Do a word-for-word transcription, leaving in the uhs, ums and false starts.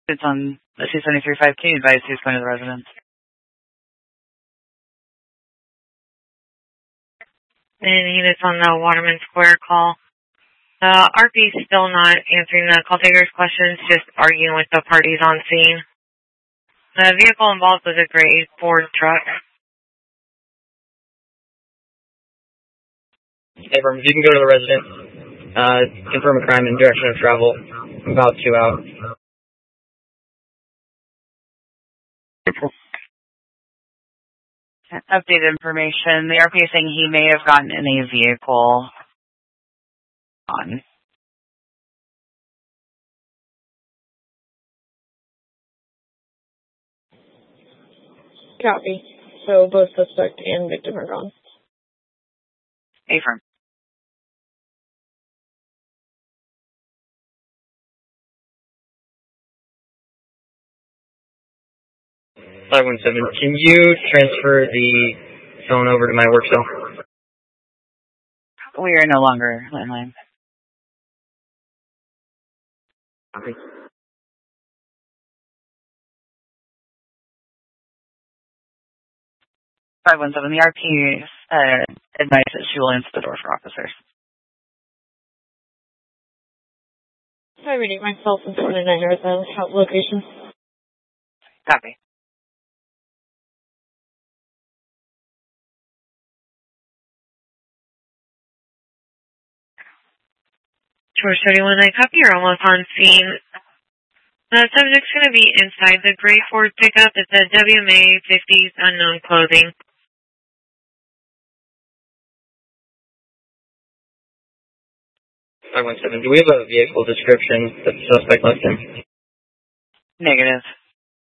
It's on the two seventy-three five K. Advise who's going to the residence. And he is on the Waterman Square call. The R P is still not answering the call taker's questions, just arguing with the parties on scene. The vehicle involved was a gray Ford truck. Abrams, you can go to the residence, uh, confirm a crime and direction of travel. About two out. Updated information. The R P is saying he may have gotten in a vehicle on. Copy. So both suspect and victim are gone. Affirm. five one seven, can you transfer the phone over to my work cell? We are no longer landline. Copy. five one seven, the R P uh, advised that she will answer the door for officers. Hi, reading myself in forty-nine at the location. Copy. George thirty-one, I copy. You're almost on scene. The subject's going to be inside the gray Ford pickup. It's a W M A fifties unknown clothing. five one seven, do we have a vehicle description that the suspect left in? Negative.